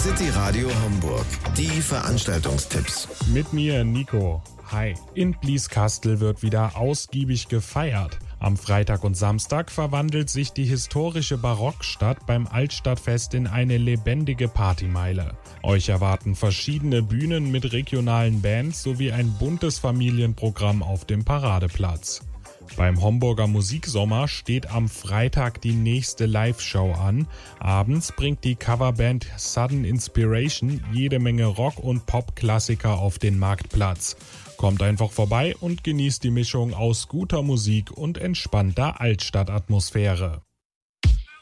City Radio Homburg. Die Veranstaltungstipps. Mit mir Nico. Hi. In Blieskastel wird wieder ausgiebig gefeiert. Am Freitag und Samstag verwandelt sich die historische Barockstadt beim Altstadtfest in eine lebendige Partymeile. Euch erwarten verschiedene Bühnen mit regionalen Bands sowie ein buntes Familienprogramm auf dem Paradeplatz. Beim Homburger Musiksommer steht am Freitag die nächste Live-Show an. Abends bringt die Coverband Sudden Inspiration jede Menge Rock- und Pop-Klassiker auf den Marktplatz. Kommt einfach vorbei und genießt die Mischung aus guter Musik und entspannter Altstadtatmosphäre.